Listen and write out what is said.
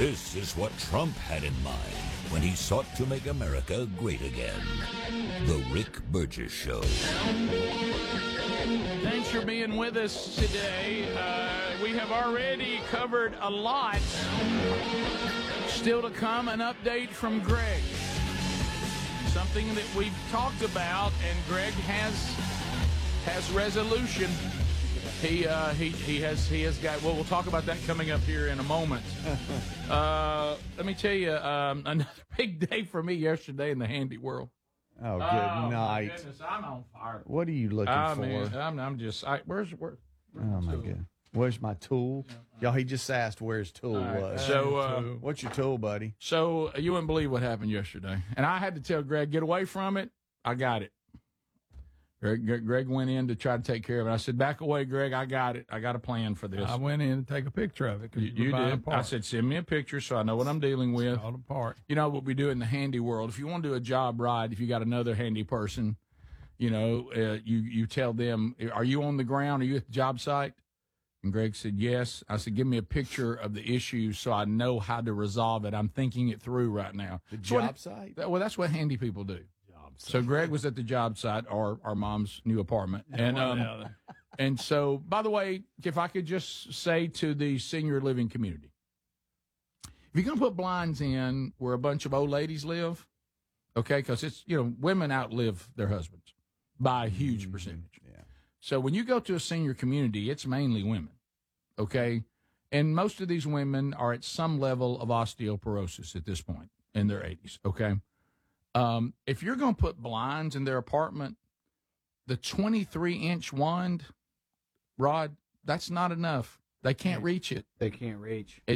This is what Trump had in mind when he sought to make America great again. The Rick Burgess Show. Thanks for being with us today. We have already covered a lot. Still to come, an update from Greg. Something that we've talked about, and Greg has resolution. He has got. Well, we'll talk about that coming up here in a moment. Let me tell you, another big day for me yesterday in the handy world. Oh, good night! night. My goodness, I'm on fire. What are you looking for? Man, I'm just. Where's oh my God. Where's my tool? Y'all, he just asked where his tool was. So, what's your tool, buddy? So you wouldn't believe what happened yesterday, and I had to tell Greg, get away from it. I got it. Greg went in to try to take care of it. I said, back away, Greg. I got it. I got a plan for this. I went in to take a picture of it. You did. I said, send me a picture so I know what I'm dealing with. All apart. You know what we do in the handy world. If you want to do a job right, if you got another handy person, you tell them, are you on the ground? Are you at the job site? And Greg said, yes. I said, give me a picture of the issue so I know how to resolve it. I'm thinking it through right now. The job site? Well, that's what handy people do. So Greg was at the job site, or our mom's new apartment. And so, by the way, if I could just say to the senior living community, if you're going to put blinds in where a bunch of old ladies live, okay, because it's, women outlive their husbands by a huge percentage. Yeah. So when you go to a senior community, it's mainly women, okay? And most of these women are at some level of osteoporosis at this point in their 80s, okay? If you're going to put blinds in their apartment, the 23-inch wand, Rod, that's not enough. They can't reach it. They can't reach.